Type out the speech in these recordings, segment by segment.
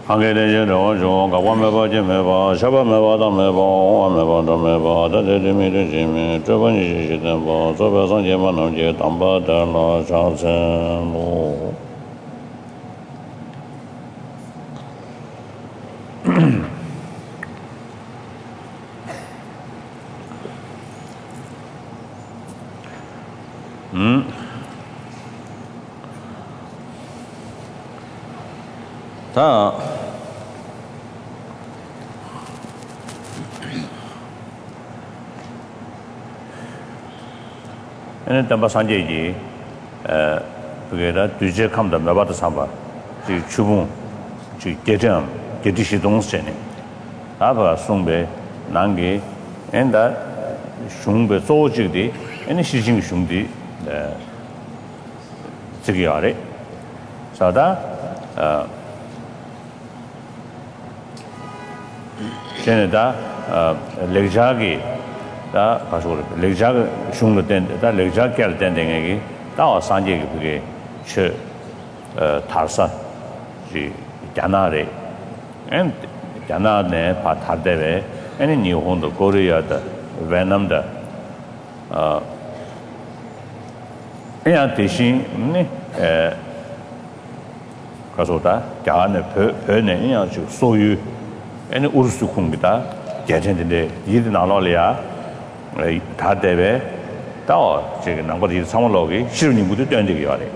한개 내지는 좀 가와매바지 매바 샤바매바다 매바 와매바다 매바 다데미르지미 저번이시든 뭐 저번선 예만은 제 담바달라 자선로 다 얘는 담바 산제지 그게라 뒤제 감다 매바도 삼바 지 주봉 지 개점 개디시 동스제네 아바 송배 난게 엔다 슝배 소지디 애니 시징 슝디 저기 아래 사다 쟤네다 렉자기 다 가서 렉자가 슝로 된다 렉자 깰 된댕이 다 산지기 그게 저 탈사 지 야나레 엔 야나네 파타데베 애니 니혼도 코리아다 베트남다 그냥 대신 가서다 야네 변에 그냥 소유 애니 우르스 공기다 개전인데 이들 나눠려야 다 대배 다 지금 남거리 상월로기 실님부터 된적이 와래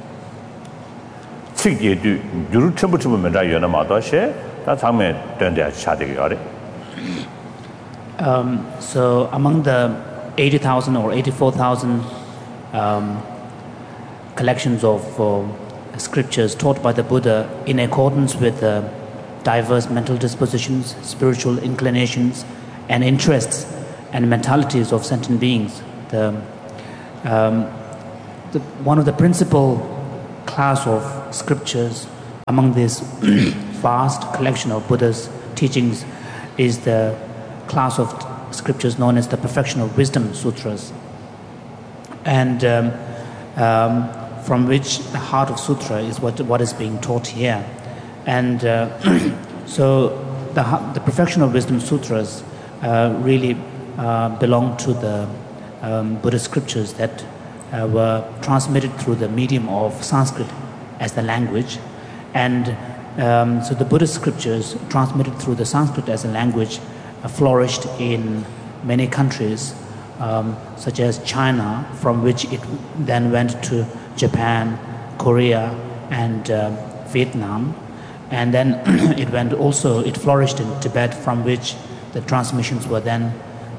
책계도 유를 첨부첨부면 다 연마다시 다 장면 된데 차되게 와래 So among the 80,000 or 84,000 collections of scriptures taught by the Buddha in accordance with diverse mental dispositions, spiritual inclinations, and interests and mentalities of sentient beings. One of the principal class of scriptures among this vast collection of Buddha's teachings is the class of scriptures known as the Perfection of Wisdom Sutras, and from which the heart of sutra is what is being taught here. And so the Perfection of Wisdom Sutras really belong to the Buddhist scriptures that were transmitted through the medium of Sanskrit as the language. And so the Buddhist scriptures transmitted through the Sanskrit as a language flourished in many countries, such as China, from which it then went to Japan, Korea, and Vietnam. And then it flourished in Tibet, from which the transmissions were then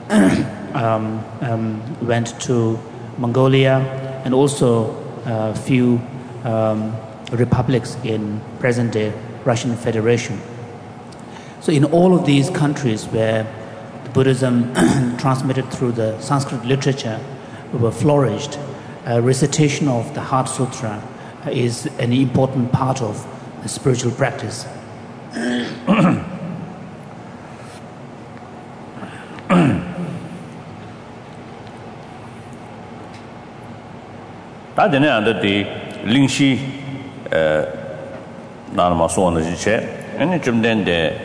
went to Mongolia, and also a few republics in present-day Russian Federation. So in all of these countries where Buddhism transmitted through the Sanskrit literature were flourished, recitation of the Heart Sutra is an important part of the spiritual practice. 다 되네 안 돼. 링시 나는 소원을 지체. 아니 좀 된데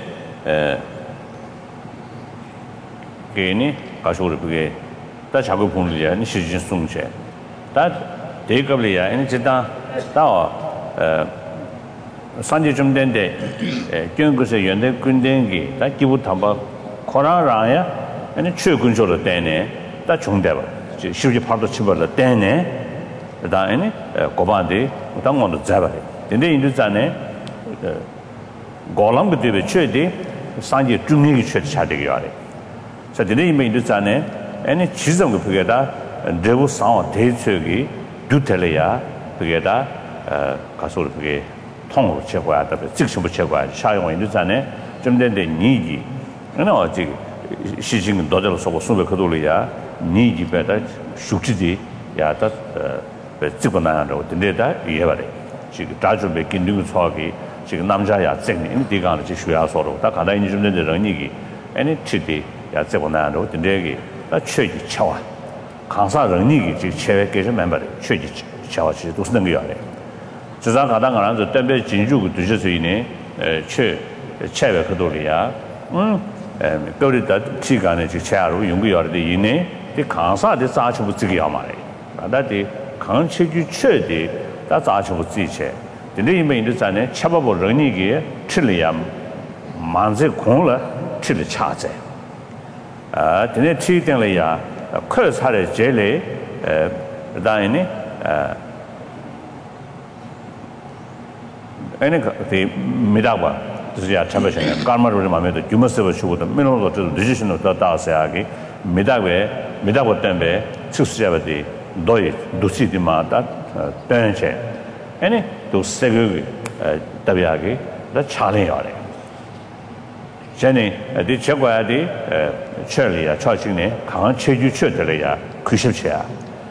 괜히 가서를 그게 다 작업 보는데 아니 시진 송체. 다 대급이야. 아니 진짜 다 산지 좀 된데 경고서 연대 군den기 다 기부 담바 코라라야 아니 최근적으로 되네. 다 중대봐. 실제 파도 치벌로 되네. 다 아니 고반데 당원도 잡아요. 근데 인도자네 고랑 그때 최대 산지 중립이 최차되게 하래. 자, 근데 이미 인도자네 아니 지정 그 그게다 대부 상황 대책이 두텔이야 그게다 가서 그게 통으로 제거해야 돼. 즉시부 제거해야 사용 인도자네 좀 된데 니기 그러나 어찌 시징 도저로 서고 수백 그돌이야 니기 배다 숙지지 야다 집어나는 데다 이해바래. 지금 다주배 긴둥 소하기 지금 남자야 쟁인 디가는 지 쉬야서로 다 가다 있는 좀 되는 얘기 아니 티디 야 집어나는 데기 다 최지 차와 강사 능력이 지 최외 계신 멤버들 최지 차와 지都是能够要的 지상 가다 가는 저 때문에 진주고 드실 수 있네 che chebe kadolia gauda chigane chicharu yungu yorde yine the kansa de zachu buzi yamare that the kan cheju che de da zachu buzi che the name in the zane chababo reni ge chiliam manze kongla chili chaze the chi den le ya khe sa de je le da ni the Midaba, this is a champion, Karma Ramamed, you must have a shoot, the middle of the decision of the Tasagi, Midaba Tembe, Susavati, Doi, Dusitima, that Tenche, any to Segu Tabiagi, the Charlie Ori. Jenny, the Chagwadi, Charlie, a charging, can't change you church, Kushia.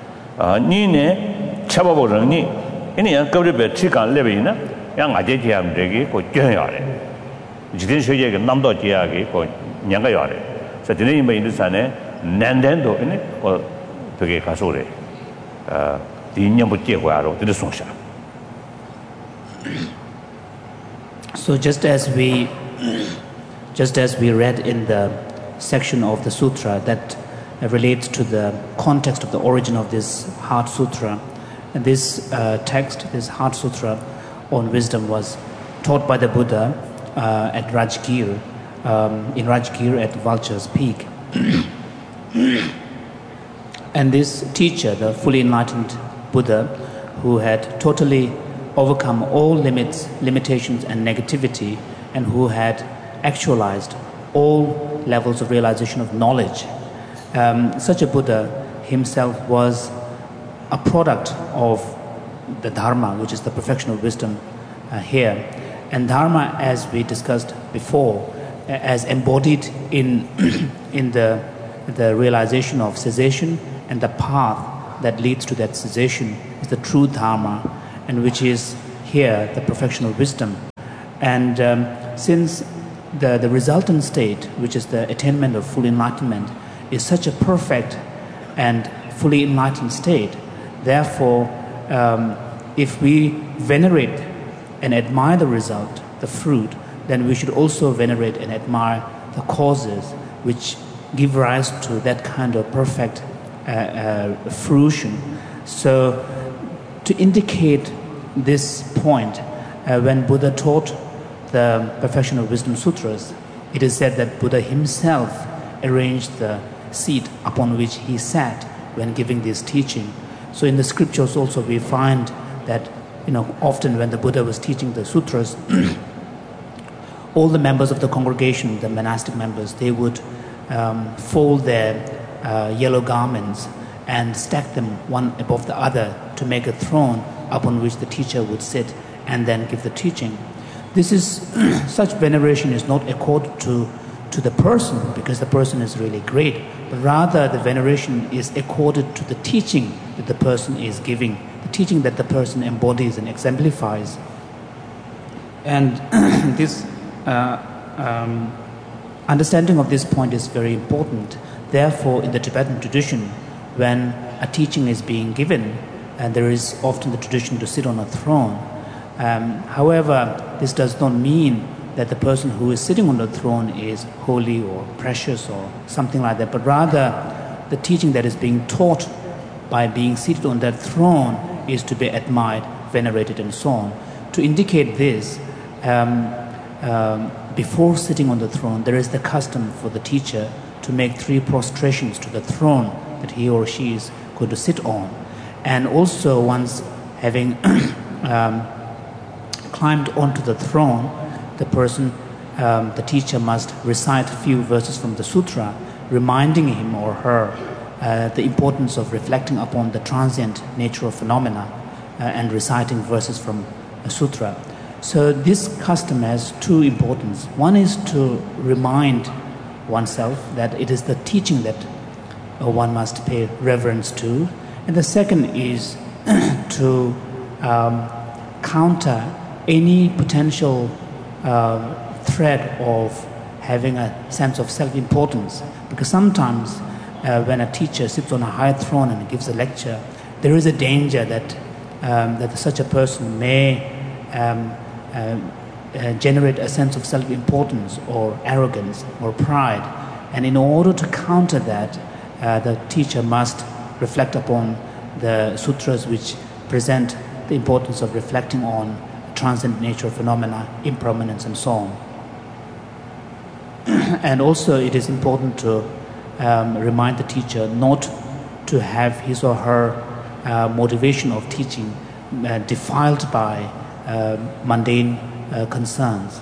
Nine, Chababo, any uncovered chicken living. Yang aje jiam degi ko jön yare jidin shoye ge namdo jiya ge ko nyanga yare sa dine me indusane nanden do ne ko 되게 가소래 di nyambu jie hua ro de song sha. So just as we read in the section of the sutra that relates to the context of the origin of this Heart Sutra, and this text, this Heart Sutra on wisdom, was taught by the Buddha at Rajgir, in Rajgir at Vulture's Peak. And this teacher, the fully enlightened Buddha, who had totally overcome all limitations and negativity, and who had actualized all levels of realization of knowledge. Such a Buddha himself was a product of the Dharma, which is the perfection of wisdom here. And Dharma, as we discussed before, as embodied in the realization of cessation and the path that leads to that cessation, is the true Dharma, and which is here the perfection of wisdom. And since the resultant state, which is the attainment of full enlightenment, is such a perfect and fully enlightened state, therefore, if we venerate and admire the result, the fruit, then we should also venerate and admire the causes which give rise to that kind of perfect fruition. So, to indicate this point, when Buddha taught the Perfection of Wisdom Sutras, it is said that Buddha himself arranged the seat upon which he sat when giving this teaching. So in the scriptures also we find that, often when the Buddha was teaching the sutras, all the members of the congregation, the monastic members, they would fold their yellow garments and stack them one above the other to make a throne upon which the teacher would sit and then give the teaching. This is such veneration is not accorded to the person because the person is really great, but rather the veneration is accorded to the teaching that the person is giving, the teaching that the person embodies and exemplifies. And this understanding of this point is very important. Therefore, in the Tibetan tradition, when a teaching is being given, and there is often the tradition to sit on a throne. However, this does not mean that the person who is sitting on the throne is holy or precious or something like that, but rather the teaching that is being taught by being seated on that throne is to be admired, venerated, and so on. To indicate this, before sitting on the throne, there is the custom for the teacher to make 3 prostrations to the throne that he or she is going to sit on. And also, once having climbed onto the throne, the person, the teacher must recite a few verses from the sutra, reminding him or her the importance of reflecting upon the transient nature of phenomena and reciting verses from a sutra. So this custom has 2 importance. One is to remind oneself that it is the teaching that one must pay reverence to, and the second is to counter any potential threat of having a sense of self-importance. Because sometimes when a teacher sits on a high throne and gives a lecture, there is a danger that such a person may generate a sense of self-importance or arrogance or pride. And in order to counter that, the teacher must reflect upon the sutras which present the importance of reflecting on transcendent nature of phenomena, impermanence, and so on. And also it is important to remind the teacher not to have his or her motivation of teaching defiled by mundane concerns.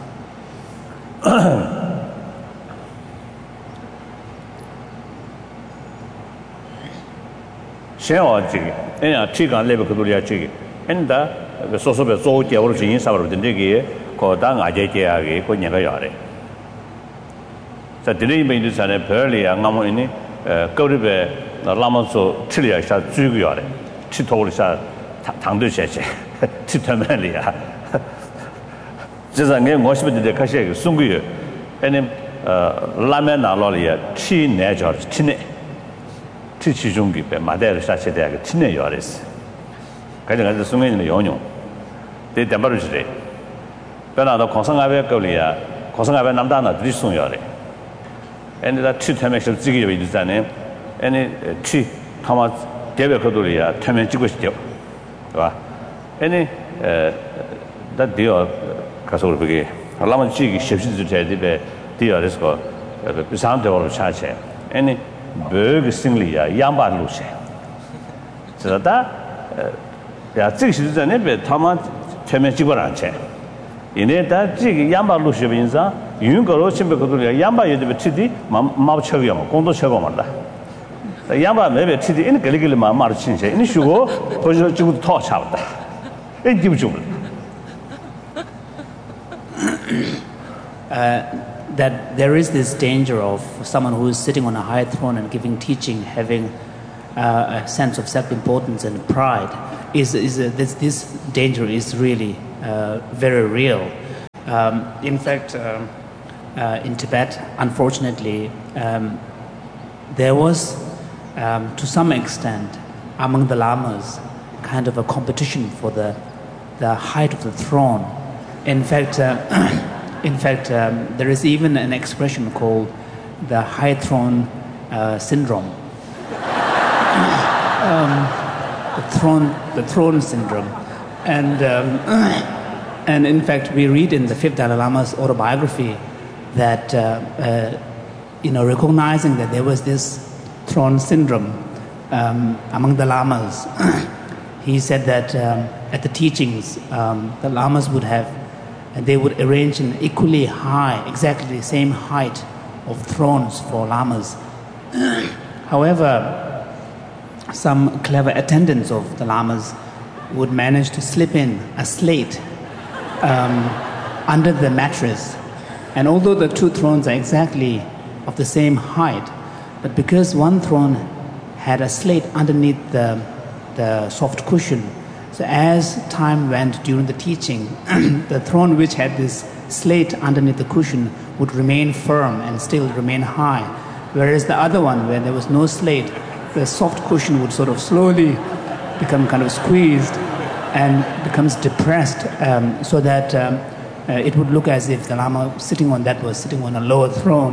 So today we do say early ngamo ini 거리에 라마서 틀이야 사 주고요래 치토리사 당도셔체 치터면이야 저장에 뭐시부터 가셔 송구요 에님 라멘 나로리야 치 내저 치네 치치 중기 배 마데르 사체대가 치네 요레스 가져가서 송에는 용용 대 담바르지래 변화도 공성아베 거리야 공성아베 남다나 들이 송요래 and that two time actually zigi we design any two thomas debe kodoria time jigo 시죠. 봐. any that deal 가서 그게 하려면 지기 쉽지 되는데 deal에서 비상대로 차체 any bug singlia 양반로세 그러다 야这个是在那边他们前面几个人钱 이내다 지기 양반로세 인사 윤거로 침백거들 양바에도 치디 마우쳐요 공도 쳐고 말다 양바 매베 치디 인 걸리길 마마르 친세 인 쉬고 거기서 지금 더 차왔다 인 기분 that there is this danger of someone who is sitting on a high throne and giving teaching having a sense of self-importance and pride this danger is really very real. In fact, in Tibet, unfortunately, there was, to some extent, among the lamas, kind of a competition for the height of the throne. In fact, there is even an expression called the high throne syndrome. The throne syndrome, and in fact, we read in the Fifth Dalai Lama's autobiography that recognizing that there was this throne syndrome among the lamas, he said that at the teachings, the lamas they would arrange an equally high, exactly the same height of thrones for lamas. However, some clever attendants of the lamas would manage to slip in a slate under the mattress. And although the two thrones are exactly of the same height, but because one throne had a slate underneath the soft cushion, so as time went during the teaching, the throne which had this slate underneath the cushion would remain firm and still remain high, whereas the other one, where there was no slate, the soft cushion would sort of slowly become kind of squeezed and becomes depressed, so that it would look as if the Lama sitting on that was sitting on a lower throne.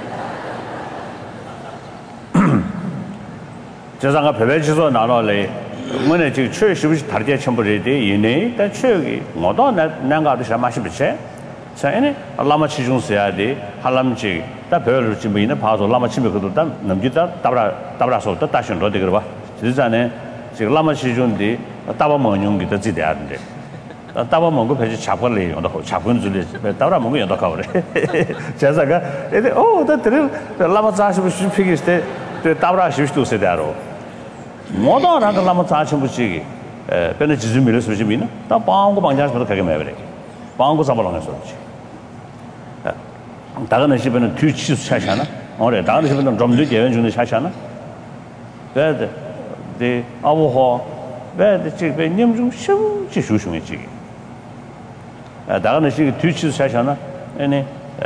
저상가 배배지서 나눠래 뭐네 지금 최시부시 다르게 첨부리데 이내 다 최기 뭐도 난가도 샤마시 비체 자에네 라마 치중스야데 할람지 다 별로 지금 이네 봐서 라마 치면도 다 넘기다 따라서 또 다시 넣어 되거 봐 지자네 지금 라마 치중디 따바 먹는 게 되지 않는데 따바 먹고 배지 잡을래 온다 잡은 줄이 따라 먹고 연다 가버려 제가가 에데 다 들을 라마 자시부 슈피기스테 따라 시스도 세다로 모더나 라마 자시부지 배는 지즈미를 수지미나 다 방고 방자스부터 가게 매버려 방고 잡아놓으면서 다른 집에는 뒤치수 차샤나 어래 다른 집에는 좀 늦게 연중에 차샤나 그래도 네 아부호 왜 집에 님좀 쉬지 쉬쉬지 다른 집에 뒤치수 차샤나 아니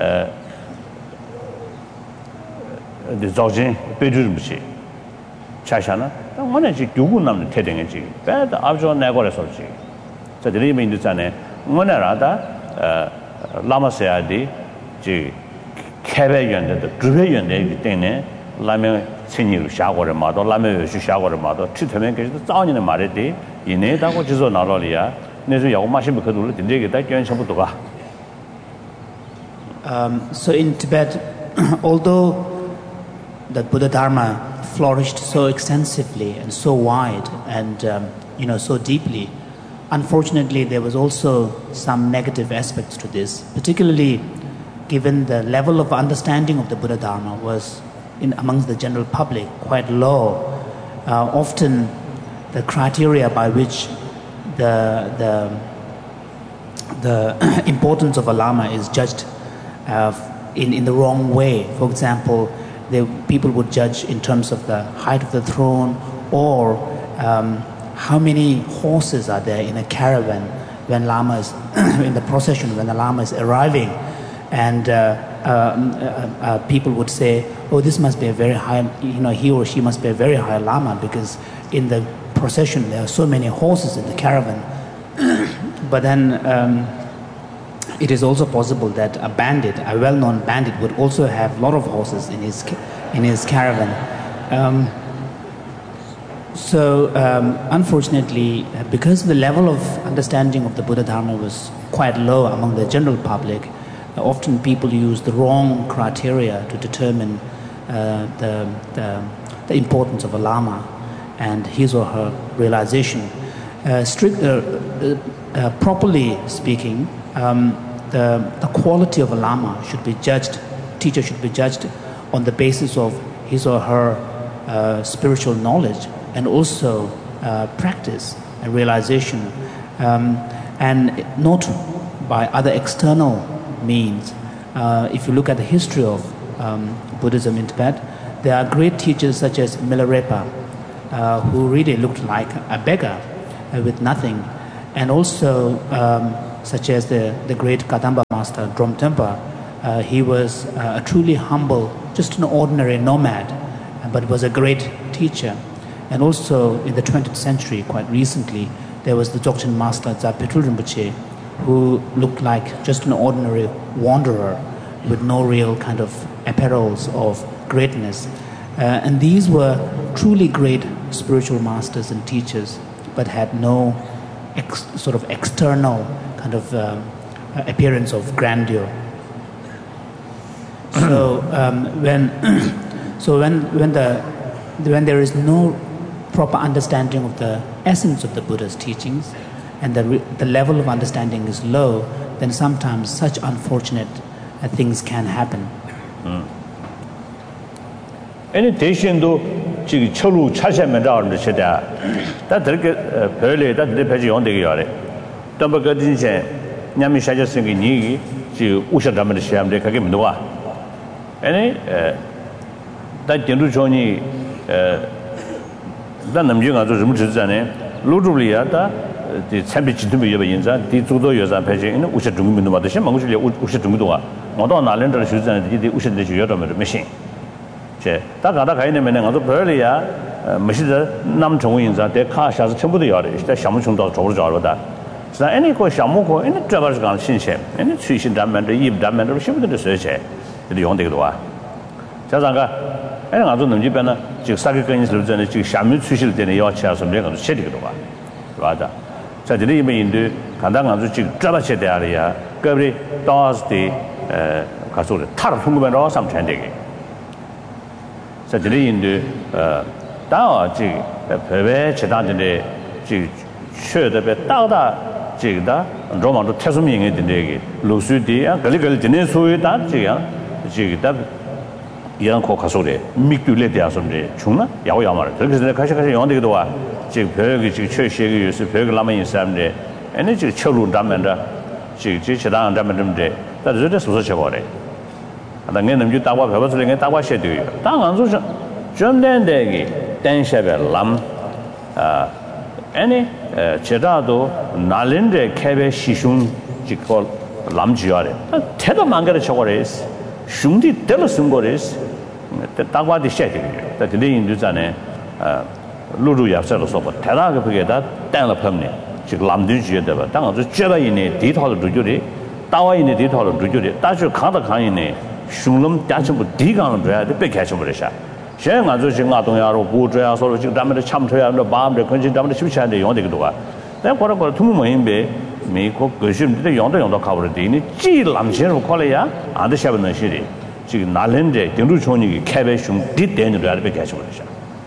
네 저진 배주름시 차샤나 오늘 지 누구 남는 태댕이지 배도 아주 내고래서지 저들이 민주잖아요 오늘라다 라마세야디 지 개배연데 주배연데 때문에 라면 생일을 샤고를 마도 라면 수 샤고를 마도 치트면 그래도 싸우는 말이지 이내다고 지서 나로리야 내서 야고 마시면 그들을 된대게 다 견성부터 가. So in Tibet, although the Buddha Dharma flourished so extensively and so wide and so deeply, unfortunately there was also some negative aspects to this, particularly given the level of understanding of the Buddha Dharma was amongst the general public quite low. Often the criteria by which the importance of a Lama is judged in the wrong way. For example, people would judge in terms of the height of the throne or how many horses are there in a caravan when Lama is in the procession, when the Lama is arriving. And people would say, oh, this must be a very high, he or she must be a very high Lama because in the procession there are so many horses in the caravan. But then it is also possible that a bandit, a well-known bandit, would also have a lot of horses in his caravan. Unfortunately, because the level of understanding of the Buddha Dharma was quite low among the general public, often people use the wrong criteria to determine the importance of a Lama and his or her realization. Properly speaking, the quality of a Lama should be judged, teacher should be judged on the basis of his or her spiritual knowledge and also practice and realization, and not by other external means. If you look at the history of Buddhism in Tibet, there are great teachers such as Milarepa, who really looked like a beggar with nothing, and also such as the great Kadamba master Drom Tempa. He was a truly humble, just an ordinary nomad, but was a great teacher. And also in the 20th century, quite recently, there was the Dzogchen master Zapetul Rinpoche, who looked like just an ordinary wanderer with no real kind of apparels of greatness. And these were truly great spiritual masters and teachers, but had no sort of external kind of appearance of grandeur. So when there is no proper understanding of the essence of the Buddha's teachings, and the level of understanding is low, then sometimes such unfortunate things can happen. Any 대신도 지금 철로 차셔면다는 시대. 다 그렇게 별에 다 대표지 온되게 요래. 또 그든지 냠이 샤졌으니 니 지금 우셔담을 시험에 가게 뭐와. 아니 다 전주 존이 다 남중아 좀 주잖아요. 로주리아다 이 참비 진도비 여바 인자 디주도 여자 배제는 우셔 중민도 받으시 망고실 우셔 중민도가 어떤 날렌들 주잖아요. 이 우셔들 주여라면 메신 제 다가다 가이네면 가서 별이야 메시드 남종인자 대카샤스 전부도 요래. 이제 샤무충도 저로 저러다. 자 애니 거 샤무고 애니 드라버스 간 신세. 애니 취신 담면도 입 담면도 쉬부터 쓰세. 이리 용되기도 와. 자자가 애는 아주 넘지변은 지금 사기 건인들 전에 지금 샤무 취실 때는 요치하서 내가 체리기도 와. 맞아. 자, 이제 이메인도 간단 아주 지금 드라버스 대아리야. 그리 다스디 가서 타르 풍부면로 삼천되게. 자, 이제 인도 다 지금 배배 제단들의 지금 최대의 다다 지금다 로마도 태수명이 된대게 루스디야 걸리걸 되는 소유다 지금다 이런 거 가서래 미규래 대하선데 중나 야오야마를 그래서 가시 영원되기도 와 지금 벽이 지금 최시의 요새 벽을 남은 인사인데 에너지 철로 담는다 지금 제단 담는데 다 저도 소소 쳐버려 당연히 남주 따와 배워서는 따와 셔도요 당한서 전된데기 댄샤벨 람 아니 제다도 날린데 캐베 시슌 지콜 람지야래 대도 망가를 쳐버려스 슝디 때로 쓴 거레스 따와디 셔도요 다 들리 인도잖아요 루루 yap서로 써 봐. 대다가 그게다 땡을 펴네. 지금 람들지에다 봐. 당아서 쥐바이네 디토를 두줄이 따와이네 디토로 두주리 따주 가다 가이네 슝름 따주부 디강을 줘야 돼 백해서 버려샤 셴 아주 증아 동야로 부줘야 서로 지금 담에 참쳐야 너 마음에 근심 담에 쉽지않은데 용되기도가 내가 거라 두무 뭐인데 미국 거심데 용도 가버리더니 지 남신을 콜이야 안 되셔는 시리 지금 날랜데 등루 총리기 캐베슝 디데는 알베 개셔 버려샤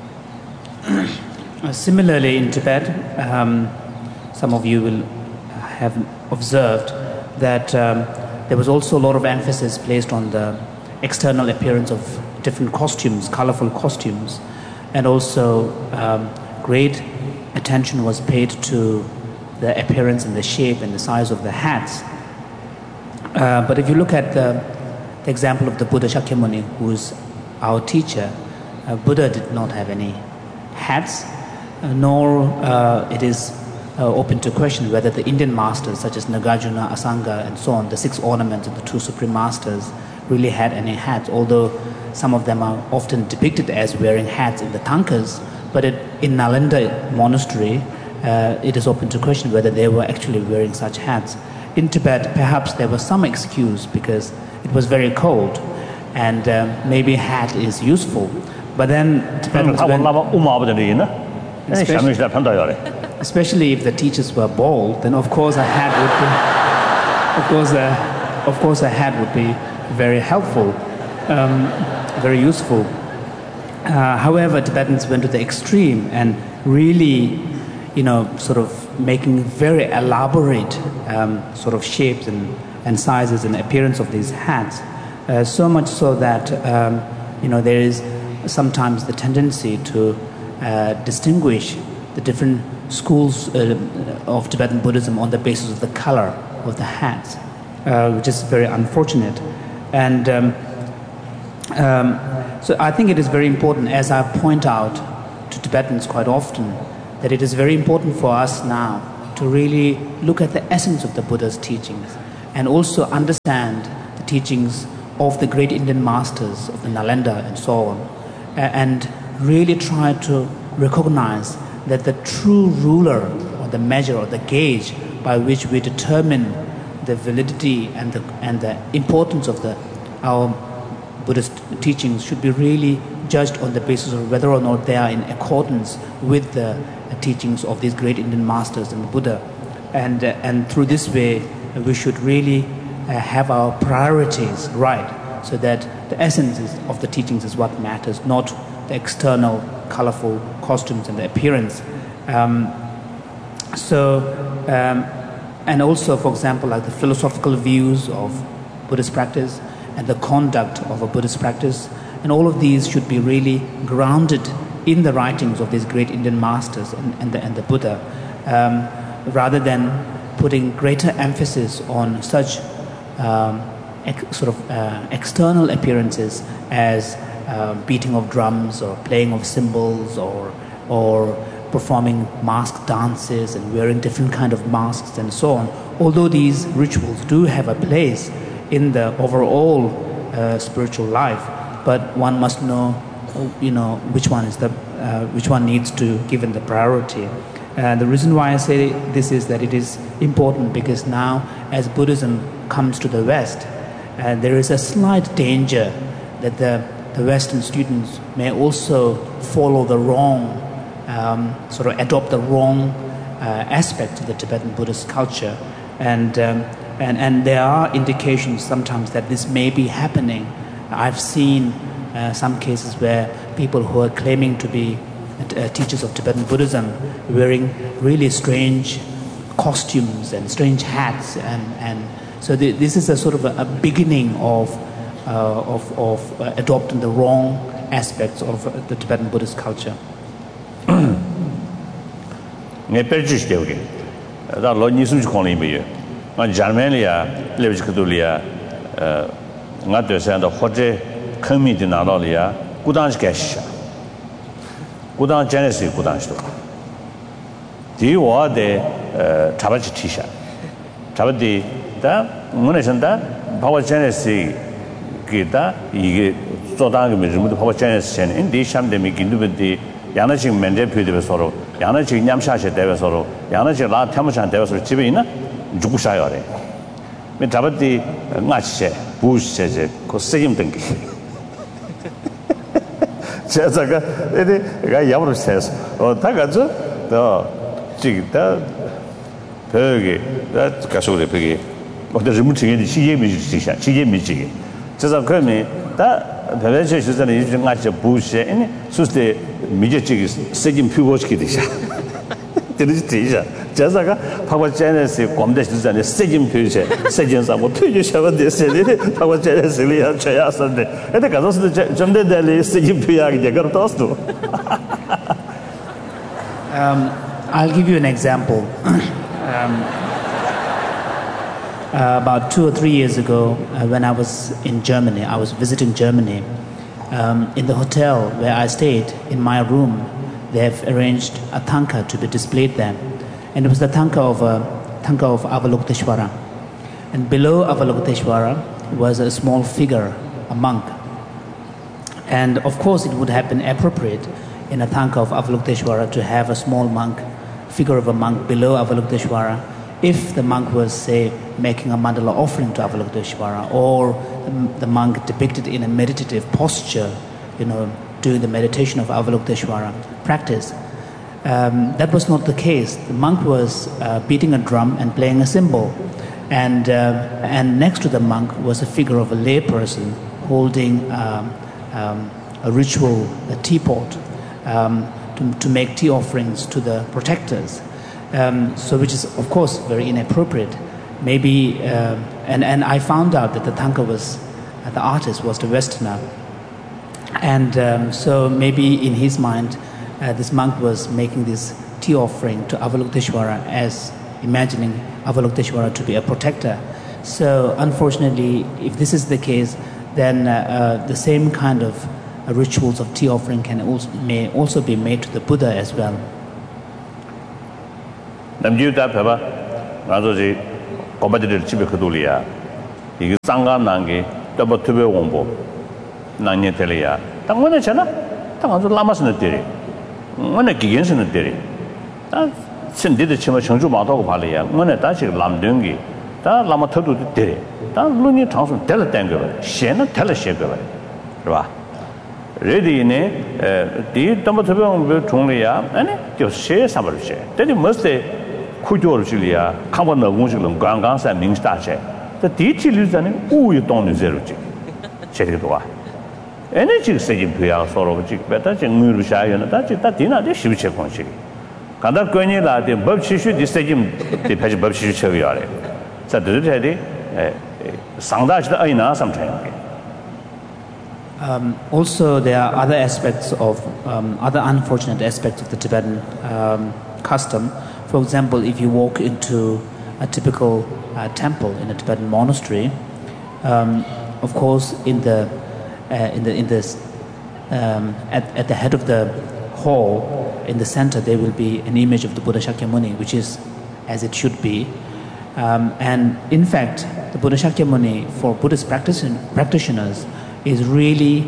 Similarly, in Tibet, some of you will have observed that there was also a lot of emphasis placed on the external appearance of different costumes, colorful costumes, and also great attention was paid to the appearance and the shape and the size of the hats. But if you look at the example of the Buddha Shakyamuni, who is our teacher, Buddha did not have any hats, nor it is open to question whether the Indian masters such as Nagarjuna, Asanga and so on, the 6 ornaments of the 2 supreme masters, really had any hats, although some of them are often depicted as wearing hats in the tankas, but in Nalanda monastery it is open to question whether they were actually wearing such hats. In Tibet perhaps there was some excuse because it was very cold and maybe hat is useful, but then Tibetans especially if the teachers were bald, then of course a hat would be very helpful, very useful. However, Tibetans went to the extreme and really, sort of making very elaborate sort of shapes and sizes and appearance of these hats, so much so that there is sometimes the tendency to distinguish the different schools of Tibetan Buddhism on the basis of the color of the hats, which is very unfortunate. And so I think it is very important, as I point out to Tibetans quite often, that it is very important for us now to really look at the essence of the Buddha's teachings and also understand the teachings of the great Indian masters of the Nalanda and so on, and really try to recognize that the true ruler or the measure or the gauge by which we determine the validity and the importance of our Buddhist teachings should be really judged on the basis of whether or not they are in accordance with the teachings of these great Indian masters and the Buddha, and through this way we should really have our priorities right, so that the essence of the teachings is what matters, not the external colorful costumes and the appearance. And also, for example, like the philosophical views of Buddhist practice and the conduct of a Buddhist practice, and all of these should be really grounded in the writings of these great Indian masters and the Buddha, rather than putting greater emphasis on such external appearances as beating of drums or playing of cymbals or performing mask dances and wearing different kind of masks and so on. Although these rituals do have a place in the overall spiritual life, but one must know, which one needs to given the priority. The reason why I say this is that it is important because now, as Buddhism comes to the West, there is a slight danger that the Western students may also follow the wrong, adopt the wrong aspect of the Tibetan Buddhist culture, and there are indications sometimes that this may be happening. I've seen some cases where people who are claiming to be teachers of Tibetan Buddhism wearing really strange costumes and strange hats, and so this is a sort of a beginning of adopting the wrong aspects of the Tibetan Buddhist culture. Nghe perchish deoge, da lo nisum chkoni me, ma Germania levish katolia, nga de san da hoje khami de na lo ya, gudan gash. Gudan Genesis gudan sto. Di wa de tabachi tisha. Tabadi da ngone sanda bawa Genesis kita 이게 조당이 뭐도 바보 전에선 인디 샴데미 긴두베디 야나직 멘데 피드베 서로 야나직 냠샤셰 대베 서로 야나직 라 태무산 대베 서로 집에 있나 죽으셔야 돼. Me tabati ngache, buche, cossim thinking. Chesaga, Yammer says, or Tagazo, the Chigita, Peggy, that Casole Peggy, or the removing the Chie Michi. Chesa Kermi, that the legislation is an Asian match bush, and so the Mijik is saying Pugoski. Jazaga, Power Genesis, Comdes and the Sejim Future, Sejins are what you shall say, Power Genesis, Chayas, and the Gazos, the Jumde Deli, Sejim Puyag, they got toast. I'll give you an example. About 2 or 3 years ago, when I was in Germany, I was visiting Germany. In the hotel where I stayed, in my room, they have arranged a tanka to be displayed there. And it was the tanka of Avalokiteshvara. And below Avalokiteshvara was a small figure, a monk. And of course, it would have been appropriate in a tanka of Avalokiteshvara to have a small monk, figure of a monk below Avalokiteshvara, if the monk was, say, making a mandala offering to Avalokiteshvara, or the monk depicted in a meditative posture, doing the meditation of Avalokiteshvara practice. That was not the case. The monk was beating a drum and playing a cymbal, and next to the monk was a figure of a lay person holding a ritual, a teapot, to make tea offerings to the protectors. So which is of course very inappropriate. Maybe and I found out that the tanka the artist was the Westerner. And so maybe in his mind, this monk was making this tea offering to Avalokiteshvara as imagining Avalokiteshvara to be a protector. So unfortunately, if this is the case, then the same kind of rituals of tea offering may also be made to the Buddha as well. Nanya Telia. Tangwana Chana, Tangazo Lamas in the Diri. One a Gigans in the Diri. That sent did the Chima Chunju Mato Palia, one a Tachi Lam Dungi, that Lamatodu Diri, that Luni Thompson Teletango, Shena Teleshago. Ready in a deed Tomato Tonlia, and you share somebody share. Then you must say, Kujo Julia, Kamana Wunjulum, Gangas and Ningstache. The teacher is an you don't zero. Energy saying Pia sort of better than Murusha and that dinner, the future conchi. Kanda Gwenny la the Bubshishu, the stadium, the Page Bubshishu. So the lady Sandaj the Aina sometime. Also, there are other aspects of other unfortunate aspects of the Tibetan custom. For example, if you walk into a typical temple in a Tibetan monastery, of course, at the head of the hall, in the center, there will be an image of the Buddha Shakyamuni, which is as it should be. And in fact, the Buddha Shakyamuni for Buddhist practitioners is really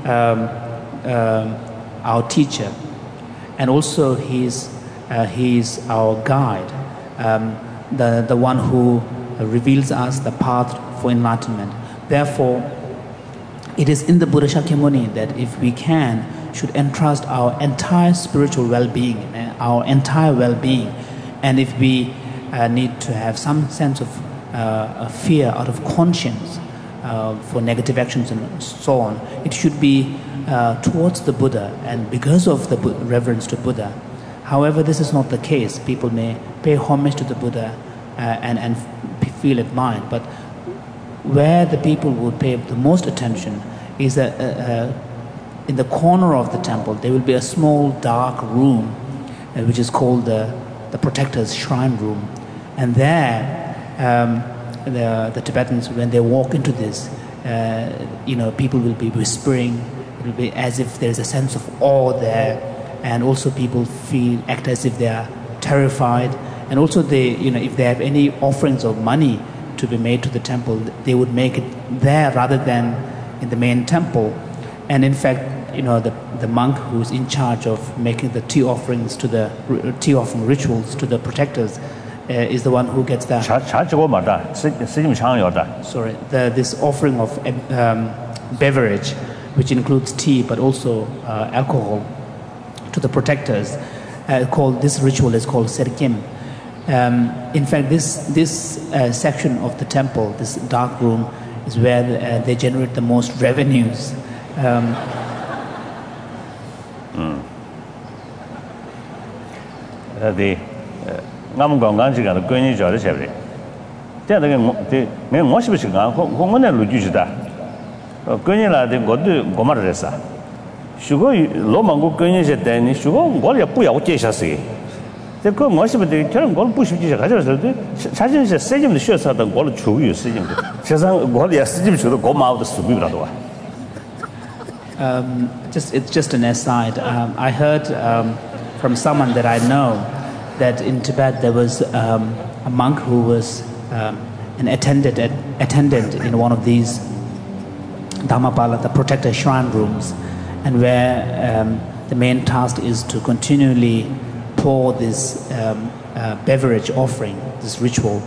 our teacher, and also he's our guide, the one who reveals us the path for enlightenment. Therefore, it is in the Buddha Shakyamuni that if we should entrust our entire spiritual well-being, our entire well-being. And if we need to have some sense of fear out of conscience for negative actions and so on, it should be towards the Buddha and because of the reverence to Buddha. However, this is not the case. People may pay homage to the Buddha and feel admired, but where the people would pay the most attention is that in the corner of the temple there will be a small dark room which is called the protector's shrine room, and there the Tibetans, when they walk into this, people will be whispering. It will be as if there is a sense of awe there, and also people act as if they are terrified, and also if they have any offerings of money to be made to the temple, they would make it there rather than in the main temple. And in fact, the monk who is in charge of making the tea offerings tea offering rituals to the protectors, is the one who gets the. Sorry, this offering of beverage, which includes tea but also alcohol, to the protectors. This ritual is called Serkim. In fact, this section of the temple, this dark room, is where they generate the most revenues. It's just an aside. I heard from someone that I know that in Tibet there was a monk who was an attendant in one of these Dhammapala, the protector shrine rooms, and where the main task is to continually pour this beverage offering, this ritual.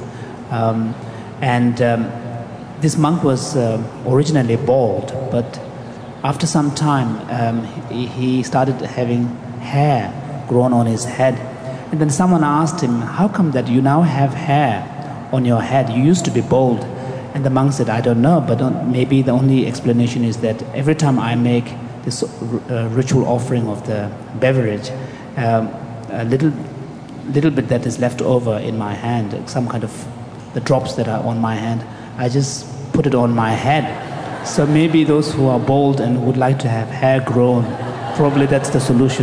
This monk was originally bald, but after some time he started having hair grown on his head. And then someone asked him, how come that you now have hair on your head? You used to be bald. And the monk said, I don't know, but maybe the only explanation is that every time I make this ritual offering of the beverage, a little bit that is left over in my hand, some kind of the drops that are on my hand, I just put it on my head. So maybe those who are bald and would like to have hair grown, probably that's the solution.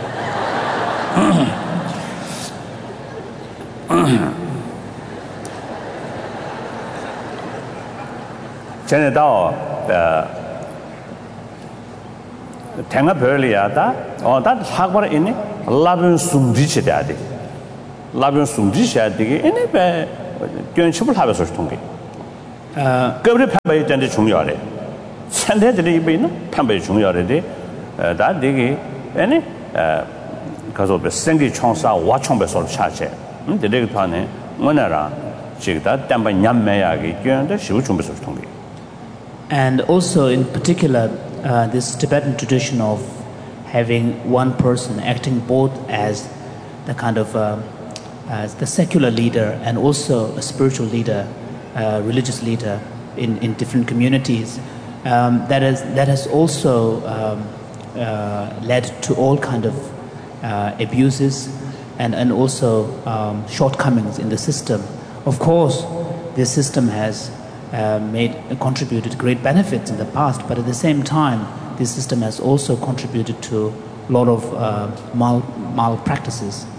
And also in particular, this Tibetan tradition of having one person acting both as the kind of as the secular leader and also a spiritual leader, religious leader in different communities, that has also led to all kind of abuses and also shortcomings in the system. Of course, this system has contributed great benefits in the past, but at the same time, this system has also contributed to a lot of malpractices.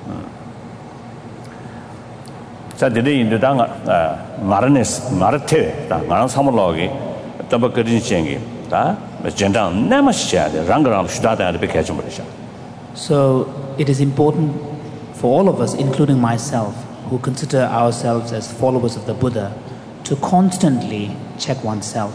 자, 내내 인도당 말하네스 말한테 다 말한 사물로기 더버거진 시행이 다 전당 남아시야 돼. 랑그랑 수다다를 베게 좀 버리자. So it is important for all of us, including myself, who consider ourselves as followers of the Buddha, to constantly check oneself.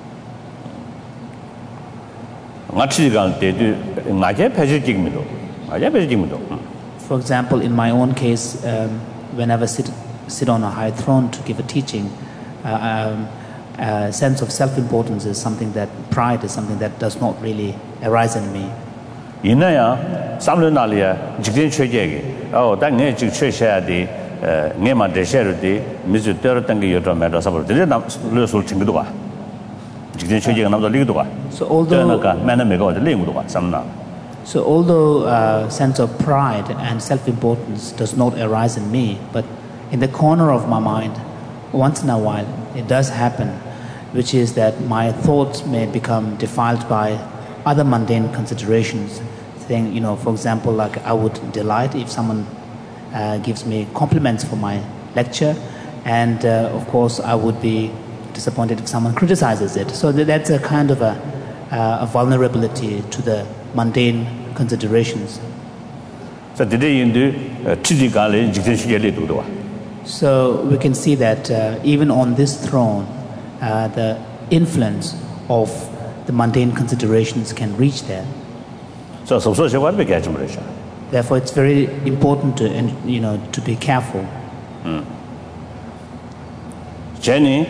For example, in my own case, whenever I sit on a high throne to give a teaching, sense of self-importance is something that, pride is something that does not really arise in me. 이나야 삼륜날이야 직진 최제기 당내 직 최셔야디 내만 대셔르디 미주 떨었던 게 여러 매도 사버 되게 남을 챙기도 가 직진 최제가 남도 리기도 가 So although sense of pride and self-importance does not arise in me, but in the corner of my mind, once in a while, it does happen, which is that my thoughts may become defiled by other mundane considerations. Saying, for example, like I would delight if someone gives me compliments for my lecture, and of course I would be disappointed if someone criticizes it. So that's a kind of a vulnerability to the mundane considerations. So we can see that even on this throne, the influence of the mundane considerations can reach there. Therefore, it's very important to be careful. Jenny,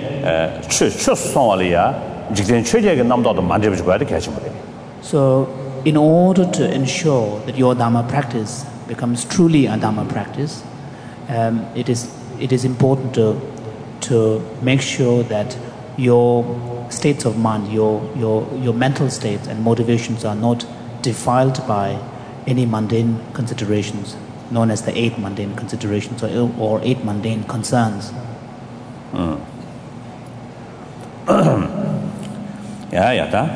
so, in order to ensure that your Dharma practice becomes truly a Dharma practice, it is important to make sure that your states of mind, your mental states and motivations are not defiled by any mundane considerations, known as the 8 mundane considerations or 8 mundane concerns. Yeah.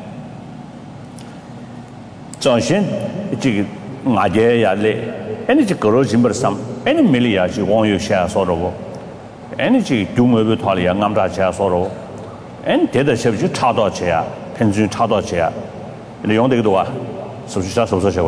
Johnson, any corrosion, some any millia, you want you share sorrow. Energy do move Talia, Namda chair sorrow. And did ship you Tado chair, Pension Tado chair. In the only door, so she just also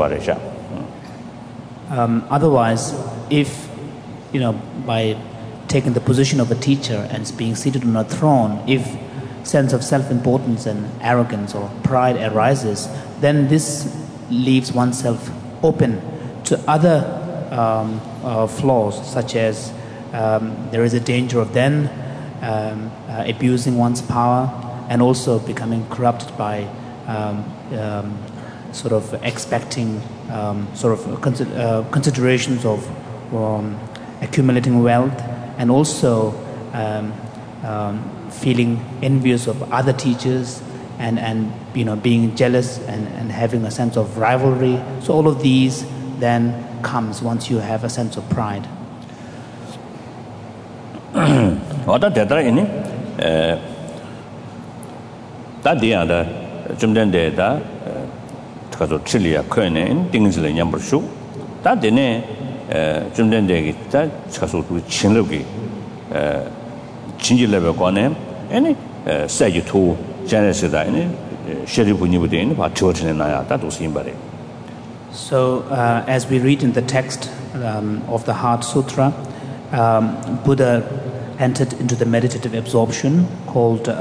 otherwise, if by taking the position of a teacher and being seated on a throne, if sense of self-importance and arrogance or pride arises, then this leaves oneself open to other flaws, such as there is a danger of then abusing one's power and also becoming corrupted by sort of expecting considerations of accumulating wealth, and also feeling envious of other teachers and being jealous and having a sense of rivalry. So all of these then comes once you have a sense of pride. What that in that the other Jumden data Chilia Kone, things like number shoe. That the name Jumden de that Chasu Chinlugi Chingy level gone, any say you to Genesis, any Sherry Punibudin, but children and I that was him. So, as we read in the text of the Heart Sutra, Buddha entered into the meditative absorption called